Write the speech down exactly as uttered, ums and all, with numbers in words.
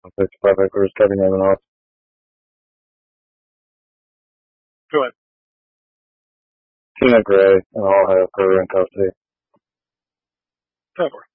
It's perfect. We're just cutting everyone off. Go ahead. Tina Gray, and I'll have her in custody. Trevor.